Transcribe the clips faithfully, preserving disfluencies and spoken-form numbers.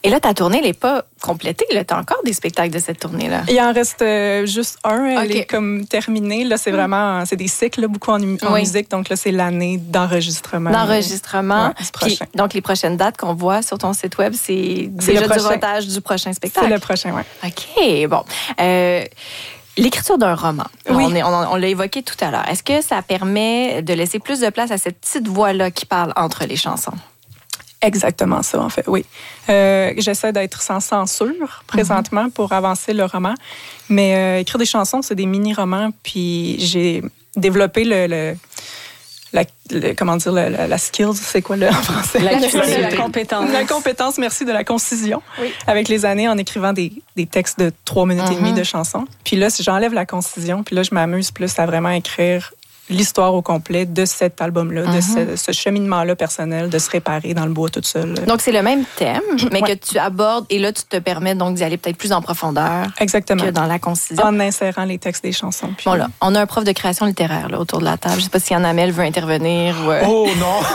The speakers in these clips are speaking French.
Et là, ta tournée n'est pas complétée. Tu as encore des spectacles de cette tournée-là. Il en reste euh, juste un. Elle okay. est comme terminée. Là, c'est vraiment... C'est des cycles, là, beaucoup en, en oui. musique. Donc là, c'est l'année d'enregistrement. D'enregistrement. Ouais, Puis, donc, les prochaines dates qu'on voit sur ton site web, c'est, c'est déjà le du rodage du prochain spectacle. C'est le prochain, oui. OK, bon. Euh, L'écriture d'un roman, oui. on, est, on, on l'a évoqué tout à l'heure. Est-ce que ça permet de laisser plus de place à cette petite voix-là qui parle entre les chansons? Exactement ça, en fait, oui. Euh, j'essaie d'être sans censure présentement mm-hmm. pour avancer le roman. Mais euh, écrire des chansons, c'est des mini-romans. Puis j'ai développé le... le La, le, comment dire, la, la, la skills, c'est quoi là en français? La, la, la compétence. La compétence, merci, de la concision. Oui. Avec les années, en écrivant des, des textes de trois minutes uh-huh. et demie de chansons. Puis là, si j'enlève la concision, puis là, je m'amuse plus à vraiment écrire l'histoire au complet de cet album-là, uh-huh. de ce, ce cheminement-là personnel, de se réparer dans le bois toute seule. Donc, c'est le même thème, mais ouais. que tu abordes, et là, tu te permets donc d'y aller peut-être plus en profondeur. Exactement. Que dans la concision. En insérant les textes des chansons. Puis... Bon, là, on a un prof de création littéraire là, autour de la table. Je ne sais pas si Yann Amel veut intervenir. Ou, euh... Oh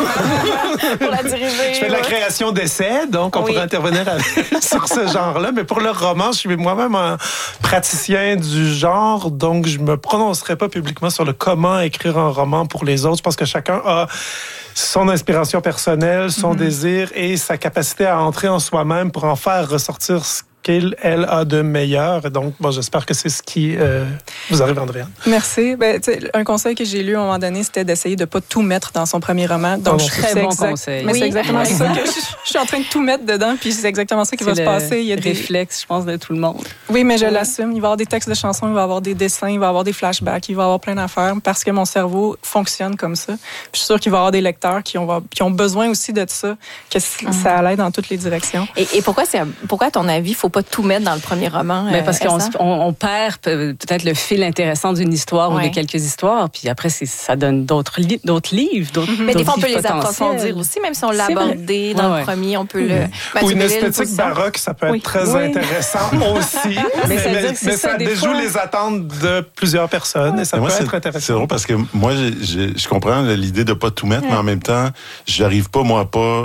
non! Pour la diriger. Je fais de la création d'essais, donc on oui. pourrait intervenir avec, sur ce genre-là. Mais pour le roman, je suis moi-même un praticien du genre, donc je ne me prononcerai pas publiquement sur le comment écrire un roman pour les autres. Je pense que chacun a son inspiration personnelle, son mm-hmm. désir et sa capacité à entrer en soi-même pour en faire ressortir ce qu'elle elle a de meilleur. Donc, bon, j'espère que c'est ce qui euh, vous arrive, Andréane. Merci. Ben, un conseil que j'ai lu à un moment donné, c'était d'essayer de ne pas tout mettre dans son premier roman. Donc, oh, je très bon exact... conseil. Mais oui. c'est exactement ça que je, je suis en train de tout mettre dedans, puis c'est exactement ça qui c'est va se passer. Il y a des réflexes, je pense, de tout le monde. Oui, mais je ouais. l'assume. Il va y avoir des textes de chansons, il va y avoir des dessins, il va y avoir des flashbacks, il va y avoir plein d'affaires parce que mon cerveau fonctionne comme ça. Puis je suis sûre qu'il va y avoir des lecteurs qui ont, qui ont besoin aussi de ça, que mm. ça allait dans toutes les directions. Et, et pourquoi, c'est, pourquoi, à ton avis, il ne faut pas tout mettre dans le premier roman? Mais parce qu'on on, on perd peut-être le fil intéressant d'une histoire ouais. ou de quelques histoires, puis après, c'est, ça donne d'autres, li- d'autres livres, d'autres mm-hmm. Mais d'autres des fois, on peut les potentiels. approfondir aussi, même si on l'a abordé dans ouais. le premier, on peut mm-hmm. le... Ben, ou une esthétique baroque, ça peut être oui. très oui. intéressant aussi. mais, mais, mais, mais ça, ça déjoue fois... les attentes de plusieurs personnes ouais. et ça mais peut moi, être intéressant. C'est drôle parce que moi, j'ai, j'ai, je comprends l'idée de ne pas tout mettre, ouais. mais en même temps, je n'arrive pas, moi, à pas,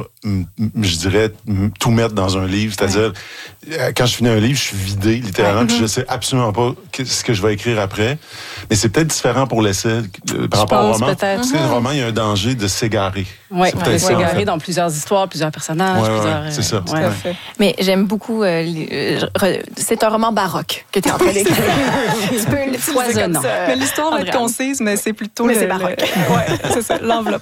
je dirais, tout mettre dans un livre. C'est-à-dire, ouais. quand je finis un livre, je suis vidé, littéralement, ouais. puis je sais absolument pas ce que je vais écrire après. Mais c'est peut-être différent pour l'essai euh, par je rapport au roman. Peut-être. Parce que le roman, il y a un danger de s'égarer. Oui, de ouais, s'égarer en fait. Dans plusieurs histoires, plusieurs personnages. Ouais, plusieurs, ouais, c'est ça. Ouais. Ouais. Mais j'aime beaucoup... Euh, les, euh, c'est un roman baroque que tu es en train d'écrire. Tu peux le foisonnant. Mais l'histoire va être concise, mais c'est plutôt... Mais le, c'est baroque. Le, ouais, c'est ça, l'enveloppe.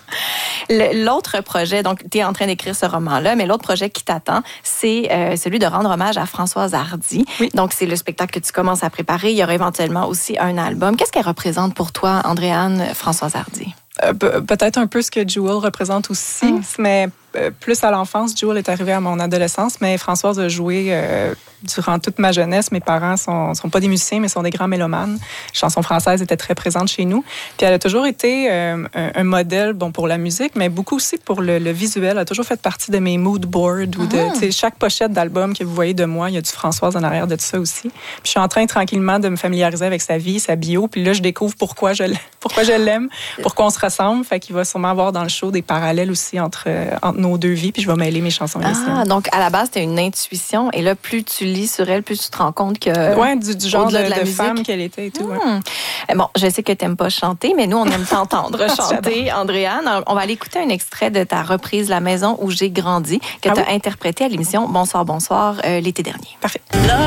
Le, l'autre projet, donc tu es en train d'écrire ce roman-là, mais l'autre projet qui t'attend, c'est euh, celui de rendre hommage à Françoise Hardy. Oui. Donc c'est le spectacle que tu commences à préparer. Il y aura éventuellement aussi un album. Qu'est-ce qu'elle représente pour toi, Andréane, Françoise Hardy? Euh, pe- peut-être un peu ce que Jewel représente aussi, mm. mais euh, plus à l'enfance. Jewel est arrivée à mon adolescence, mais Françoise a joué euh, durant toute ma jeunesse. Mes parents sont, sont pas des musiciens, mais sont des grands mélomanes. La chanson française était très présente chez nous. Puis elle a toujours été euh, un, un modèle, bon, pour la musique, mais beaucoup aussi pour le, le visuel. Elle a toujours fait partie de mes mood boards mm-hmm. ou de, tu sais, chaque pochette d'album que vous voyez de moi, il y a du Françoise en arrière de tout ça aussi. Puis je suis en train tranquillement de me familiariser avec sa vie, sa bio. Puis là, je découvre pourquoi je l'aime, pourquoi je l'aime, pourquoi on se ressemble. Fait qu'il va sûrement avoir dans le show des parallèles aussi entre, entre nos deux vies. Puis je vais mêler mes chansons et les siennes. Ah, donc à la base, tu as une intuition. Et là, plus tu lis sur elle, plus tu te rends compte que... Oui, du, du genre de, de, la de femme qu'elle était et tout. Mmh. Ouais. Bon, je sais que tu n'aimes pas chanter, mais nous, on aime t'entendre chanter, Andréane. On va aller écouter un extrait de ta reprise La maison où j'ai grandi, que ah tu as oui? interprétée à l'émission Bonsoir, bonsoir, euh, l'été dernier. Parfait.